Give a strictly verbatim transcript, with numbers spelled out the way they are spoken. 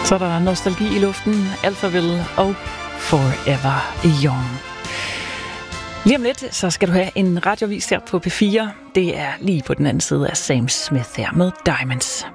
Så er der nostalgi i luften, Alphaville og Forever Young. Lige om lidt, så skal du have en radiovis her på P fire. Det er lige på den anden side af Sam Smith her med Diamonds.